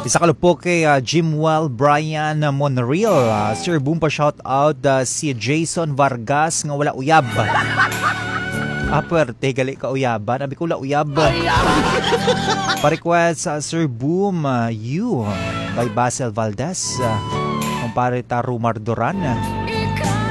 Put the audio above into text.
Isa ka po kay Jimwell Brian Monreal. Sir Boom pa shout out si Jason Vargas nga wala uyab. Aperte gali ka uyaban. Abi ko wala uyab. Pa-request Sir Boom You by Basil Valdez. Kumpare Taru Mardoran.